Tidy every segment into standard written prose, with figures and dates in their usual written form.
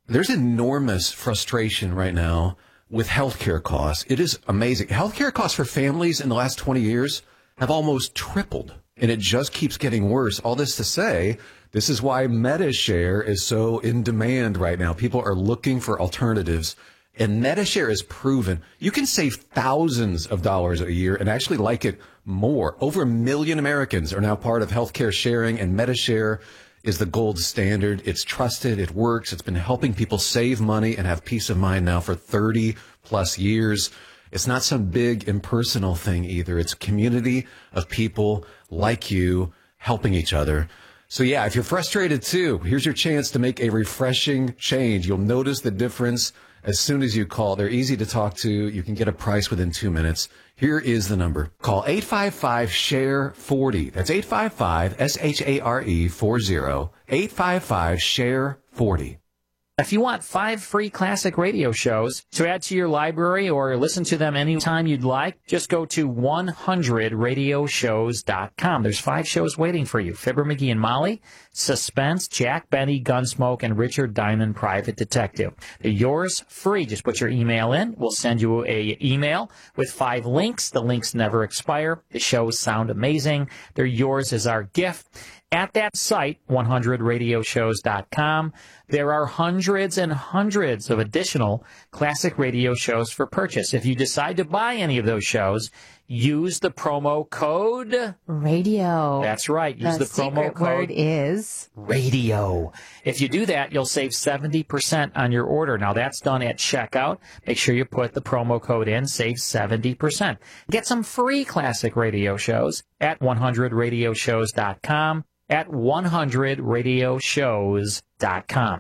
There's enormous frustration right now with healthcare costs. It is amazing. Healthcare costs for families in the last 20 years have almost tripled, and it just keeps getting worse. All this to say, this is why MediShare is so in demand right now. People are looking for alternatives, and MediShare is proven. You can save thousands of dollars a year and actually like it more. Over 1 million Americans are now part of healthcare sharing, and MediShare is the gold standard. It's trusted. It works. It's been helping people save money and have peace of mind now for 30 plus years. It's not some big impersonal thing either. It's a community of people like you helping each other. So yeah, if you're frustrated too, here's your chance to make a refreshing change. You'll notice the difference as soon as you call. They're easy to talk to. You can get a price within 2 minutes. Here is the number. Call 855-SHARE-40. That's 855-SHARE-40. 855-SHARE-40. If you want 5 free classic radio shows to add to your library or listen to them anytime you'd like, just go to 100radioshows.com. There's 5 shows waiting for you. Fibber, McGee, and Molly, Suspense, Jack Benny, Gunsmoke, and Richard Diamond, Private Detective. They're yours free. Just put your email in. We'll send you an email with 5 links. The links never expire. The shows sound amazing. They're yours as our gift. At that site, 100radioshows.com, there are hundreds and hundreds of additional classic radio shows for purchase. If you decide to buy any of those shows, use the promo code radio. That's right. Use the promo code. The word is radio. If you do that, you'll save 70% on your order. Now, that's done at checkout. Make sure you put the promo code in. Save 70%. Get some free classic radio shows at 100radioshows.com. At 100radioshows.com.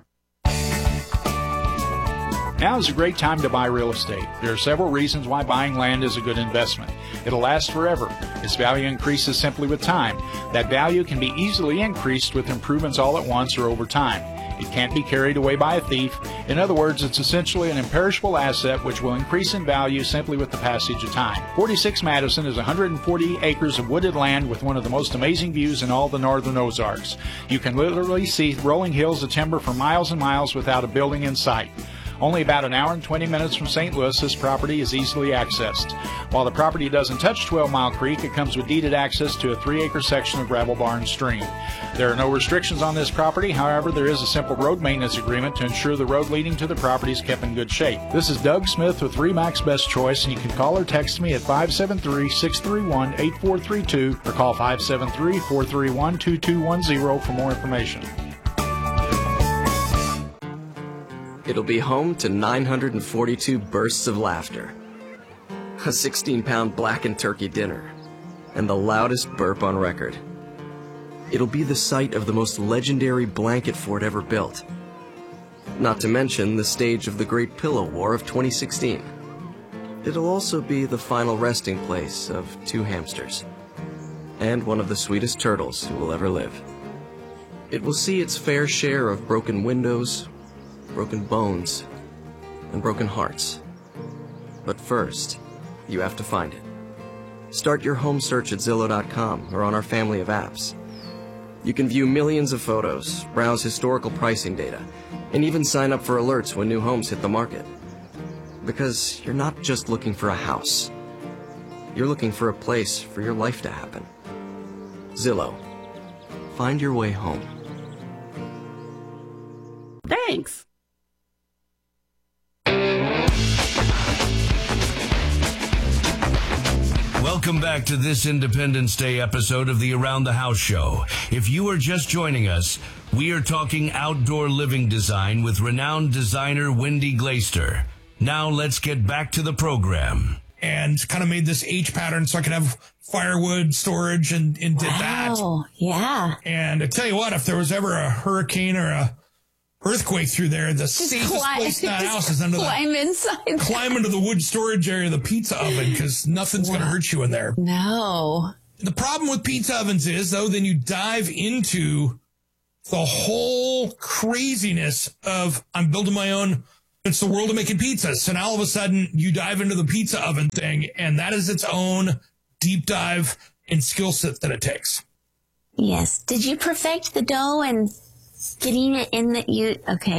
Now is a great time to buy real estate. There are several reasons why buying land is a good investment. It'll last forever. Its value increases simply with time. That value can be easily increased with improvements all at once or over time. It can't be carried away by a thief. In other words, it's essentially an imperishable asset which will increase in value simply with the passage of time. 46 Madison is 140 acres of wooded land with one of the most amazing views in all the northern Ozarks. You can literally see rolling hills of timber for miles and miles without a building in sight. Only about an hour and 20 minutes from St. Louis, this property is easily accessed. While the property doesn't touch 12 Mile Creek, it comes with deeded access to a 3-acre section of Gravel Barn Stream. There are no restrictions on this property. However, there is a simple road maintenance agreement to ensure the road leading to the property is kept in good shape. This is Doug Smith with RE/MAX Best Choice, and you can call or text me at 573-631-8432 or call 573-431-2210 for more information. It'll be home to 942 bursts of laughter, a 16-pound blackened turkey dinner, and the loudest burp on record. It'll be the site of the most legendary blanket fort ever built, not to mention the stage of the Great Pillow War of 2016. It'll also be the final resting place of 2 hamsters, and one of the sweetest turtles who will ever live. It will see its fair share of broken windows, broken bones, and broken hearts. But first, you have to find it. Start your home search at Zillow.com or on our family of apps. You can view millions of photos, browse historical pricing data, and even sign up for alerts when new homes hit the market. Because you're not just looking for a house. You're looking for a place for your life to happen. Zillow. Find your way home. Thanks. Welcome back to this Independence Day episode of the Around the House Show. If you are just joining us, we are talking outdoor living design with renowned designer Wendy Glaister. Now let's get back to the program. And kind of made this H pattern so I could have firewood storage and did that. Oh, yeah. And I tell you what, if there was ever a hurricane or a earthquake through there, the safest place in that house is under climb into the wood storage area of the pizza oven, because nothing's going to hurt you in there. No. The problem with pizza ovens is, though, then you dive into the whole craziness of, I'm building my own, it's the world of making pizzas. So now all of a sudden you dive into the pizza oven thing, and that is its own deep dive and skill set that it takes. Yes. Did you perfect the dough and getting it in okay.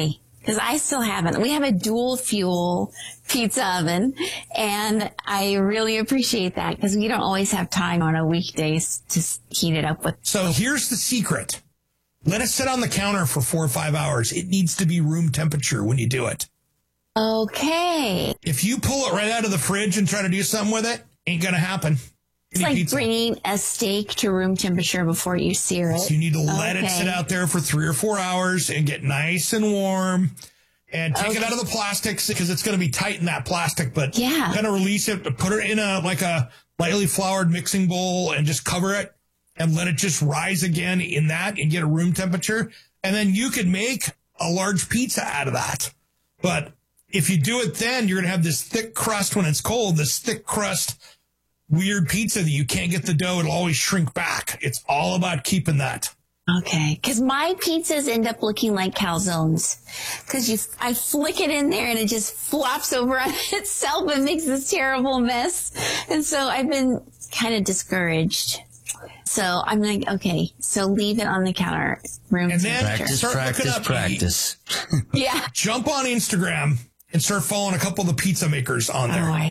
because I still haven't. We have a dual fuel pizza oven, and I really appreciate that because we don't always have time on a weekdays to heat it up with. So here's the secret. Let it sit on the counter for 4 or 5 hours. It needs to be room temperature when you do it. Okay. If you pull it right out of the fridge and try to do something with it, ain't going to happen. It's like bringing a steak to room temperature before you sear it. So you need to let it sit out there for 3 or 4 hours and get nice and warm. And take it out of the plastics because it's going to be tight in that plastic. But kind of release it, put it in a lightly floured mixing bowl and just cover it and let it just rise again in that and get a room temperature. And then you could make a large pizza out of that. But if you do it then, you're going to have this thick crust when it's cold, this thick crust weird pizza that you can't get the dough. It'll always shrink back. It's all about keeping that. Okay, because my pizzas end up looking like calzones because I flick it in there and it just flops over on itself and makes this terrible mess. And so I've been kind of discouraged. So I'm like, okay, so leave it on the counter, room temperature. Practice. Yeah. Jump on Instagram and start following a couple of the pizza makers on there.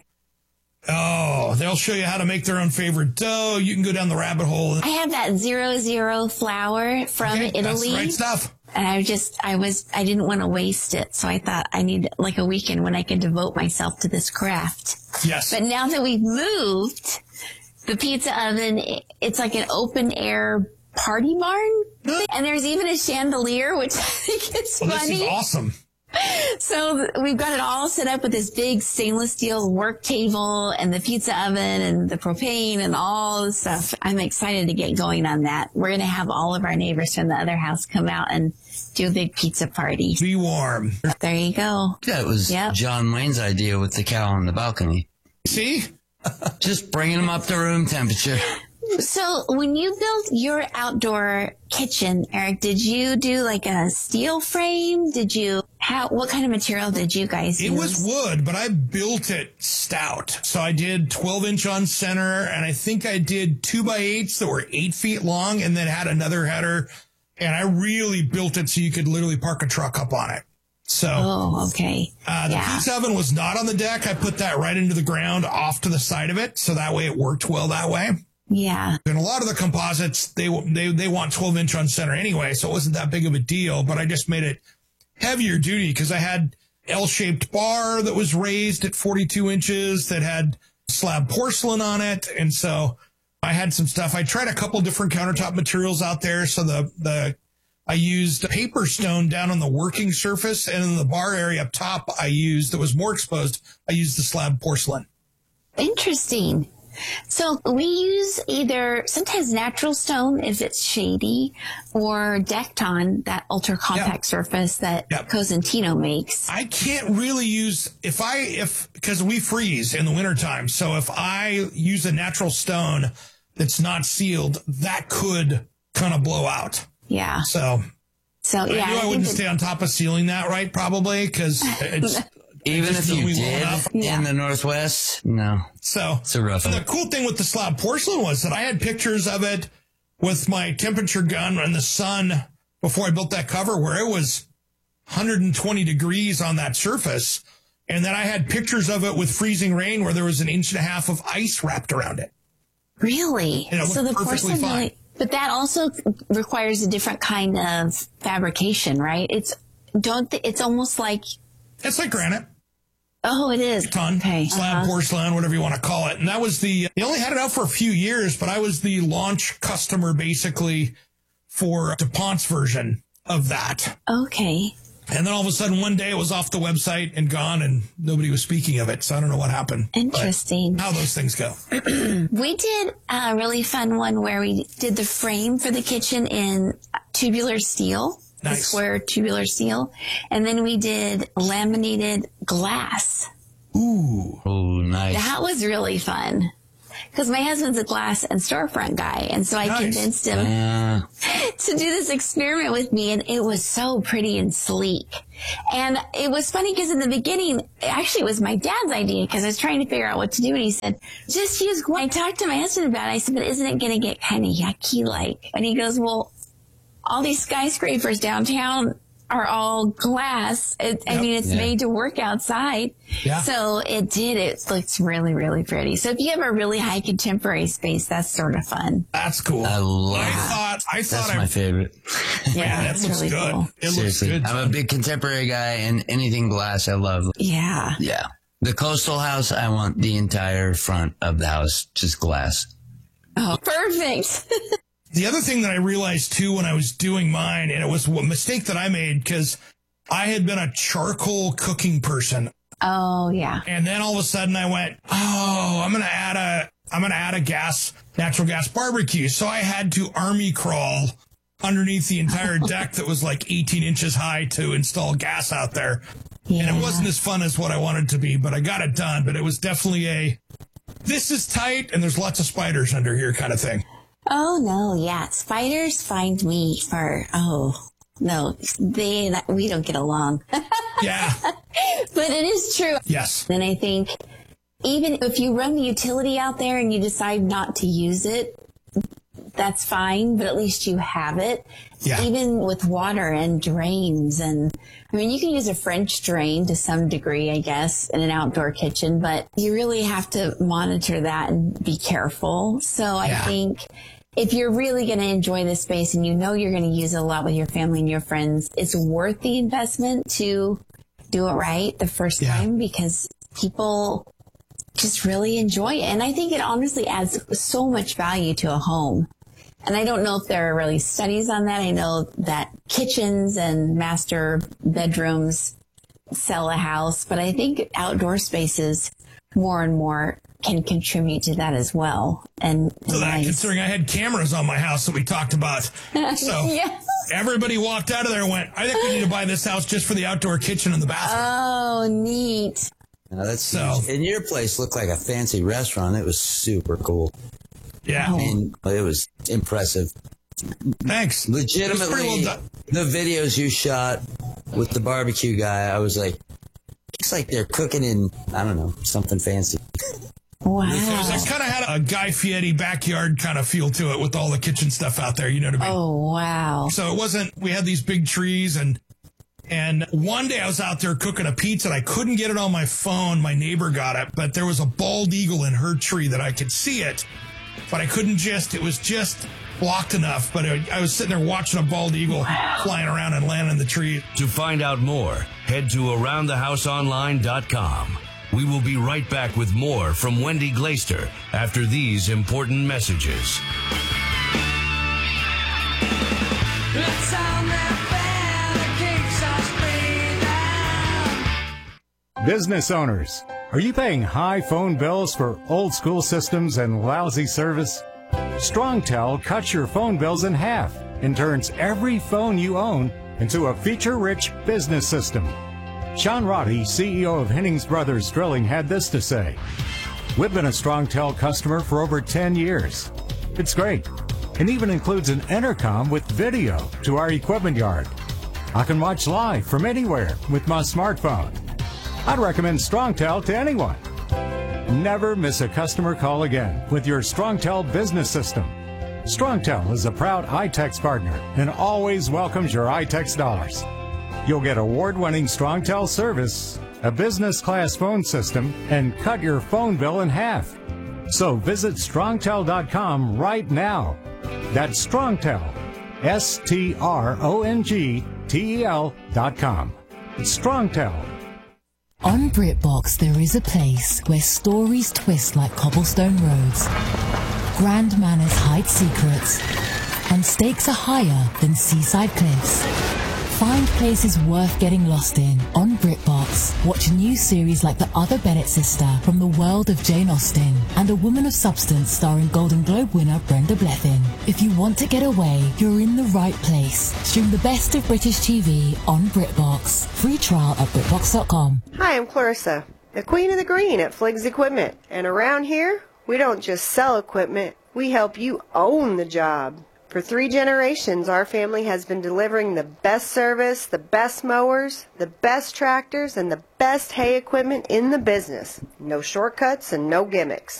Oh, they'll show you how to make their own favorite dough. You can go down the rabbit hole. I have that 00 flour from Italy. That's the right stuff. And I didn't want to waste it. So I thought I need like a weekend when I can devote myself to this craft. Yes. But now that we've moved, the pizza oven, it's like an open air party barn. And there's even a chandelier, which I think is funny. This is awesome. So we've got it all set up with this big stainless steel work table and the pizza oven and the propane and all the stuff. I'm excited to get going on that. We're going to have all of our neighbors from the other house come out and do a big pizza party. Be warm. There you go. That was John Wayne's idea with the cow on the balcony. See? Just bringing them up to room temperature. So when you built your outdoor kitchen, Eric, did you do like a steel frame? What kind of material did you guys use? It was wood, but I built it stout. So I did 12-inch on center, and I think I did 2x8s that were 8 feet long and then had another header. And I really built it so you could literally park a truck up on it. So, okay. The pizza oven was not on the deck. I put that right into the ground off to the side of it. So that way it worked well that way. Yeah. And a lot of the composites, they want 12-inch on center anyway, so it wasn't that big of a deal, but I just made it heavier duty because I had L-shaped bar that was raised at 42 inches that had slab porcelain on it. And so I had some stuff. I tried a couple different countertop materials out there. So I used paper stone down on the working surface, and in the bar area up top that was more exposed, I used the slab porcelain. Interesting. So we use either sometimes natural stone if it's shady, or Decton, that ultra compact surface that Cosentino makes. I can't really use because we freeze in the wintertime. So if I use a natural stone that's not sealed, that could kind of blow out. Yeah. So I knew I wouldn't stay on top of sealing that, right? Probably because it's. Even if you did in the Northwest, no. So it's a rough one. The cool thing with the slab porcelain was that I had pictures of it with my temperature gun in the sun before I built that cover where it was 120 degrees on that surface. And then I had pictures of it with freezing rain where there was 1.5 inches of ice wrapped around it. Really? And it so looked perfectly fine. But that also requires a different kind of fabrication, right? It's almost like... It's like granite. Oh, it is. Slab porcelain, whatever you want to call it. And that was they only had it out for a few years, but I was the launch customer basically for DuPont's version of that. Okay. And then all of a sudden one day it was off the website and gone and nobody was speaking of it. So I don't know what happened. Interesting. How those things go. We did a really fun one where we did the frame for the kitchen in tubular steel. Nice. The square tubular steel. And then we did laminated glass. Ooh. Oh, nice. That was really fun. Because my husband's a glass and storefront guy. And so I convinced him to do this experiment with me. And it was so pretty and sleek. And it was funny because in the beginning, actually it was my dad's idea because I was trying to figure out what to do. And he said, just use glass. I talked to my husband about it. I said, but isn't it going to get kind of yucky like? And he goes, well, all these skyscrapers downtown are all glass. I mean, it's made to work outside. Yeah. So it looks really, really pretty. So if you have a really high contemporary space, that's sort of fun. That's cool. I love I thought That's my favorite. Yeah, that that's looks really good. cool. It Seriously. looks good. I'm a big contemporary guy, and anything glass I love. Yeah. Yeah. The coastal house, I want the entire front of the house just glass. Oh, perfect. The other thing that I realized too when I was doing mine, and it was a mistake that I made because I had been a charcoal cooking person. Oh, yeah. And then all of a sudden I went, I'm going to add a natural gas barbecue. So I had to army crawl underneath the entire deck that was like 18 inches high to install gas out there. Yeah. And it wasn't as fun as what I wanted to be, but I got it done. But it was definitely this is tight and there's lots of spiders under here kind of thing. Oh, no, yeah. Spiders find me no, we don't get along. Yeah. But it is true. Yes. And I think even if you run the utility out there and you decide not to use it, that's fine, but at least you have it. Yeah. Even with water and drains. And I mean, you can use a French drain to some degree, I guess, in an outdoor kitchen, but you really have to monitor that and be careful. So I think if you're really going to enjoy this space and you know you're going to use it a lot with your family and your friends, it's worth the investment to do it right the first time because people just really enjoy it. And I think it honestly adds so much value to a home. And I don't know if there are really studies on that. I know that kitchens and master bedrooms sell a house, but I think outdoor spaces more and more can contribute to that as well. And so that, considering I had cameras on my house that we talked about. So everybody walked out of there and went, I think we need to buy this house just for the outdoor kitchen and the bathroom. Oh, neat. That's so. And your place looked like a fancy restaurant. It was super cool. Yeah. I mean, it was impressive. Thanks. Legitimately, the videos you shot with the barbecue guy, I was like, looks like they're cooking in, I don't know, something fancy. Wow. It kind of had a Guy Fieri backyard kind of feel to it with all the kitchen stuff out there, you know what I mean? Oh, wow. So it wasn't, we had these big trees and one day I was out there cooking a pizza and I couldn't get it on my phone. My neighbor got it, but there was a bald eagle in her tree that I could see it, but I couldn't it was just blocked enough. But I was sitting there watching a bald eagle flying around and landing in the tree. To find out more, head to AroundTheHouseOnline.com. We will be right back with more from Wendy Glaister after these important messages. Let's sound that Business owners, are you paying high phone bills for old school systems and lousy service? StrongTel cuts your phone bills in half and turns every phone you own into a feature-rich business system. Sean Roddy, CEO of Hennings Brothers Drilling, had this to say. We've been a StrongTel customer for over 10 years. It's great, and even includes an intercom with video to our equipment yard. I can watch live from anywhere with my smartphone. I'd recommend StrongTel to anyone. Never miss a customer call again with your StrongTel business system. StrongTel is a proud iTex partner and always welcomes your iTex dollars. You'll get award-winning StrongTel service, a business-class phone system, and cut your phone bill in half. So visit StrongTel.com right now. That's StrongTel, StrongTel.com. StrongTel. On BritBox, there is a place where stories twist like cobblestone roads, grand manners hide secrets, and stakes are higher than seaside cliffs. Find places worth getting lost in on BritBox. Watch a new series like The Other Bennett Sister from the world of Jane Austen and A Woman of Substance starring Golden Globe winner Brenda Blethyn. If you want to get away, you're in the right place. Stream the best of British TV on BritBox. Free trial at BritBox.com. Hi, I'm Clarissa, the Queen of the Green at Fliggs Equipment. And around here, we don't just sell equipment, we help you own the job. For 3 generations, our family has been delivering the best service, the best mowers, the best tractors, and the best hay equipment in the business. No shortcuts and no gimmicks.